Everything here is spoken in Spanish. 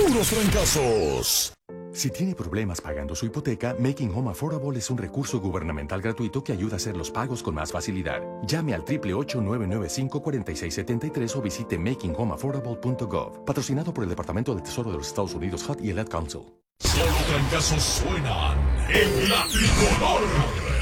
puros fracasos. Si tiene problemas pagando su hipoteca, Making Home Affordable es un recurso gubernamental gratuito que ayuda a hacer los pagos con más facilidad. Llame al 888-995-4673 o visite makinghomeaffordable.gov. Patrocinado por el Departamento del Tesoro de los Estados Unidos, HUD y el Ad Council. Solo fracasos suenan en la tricolor.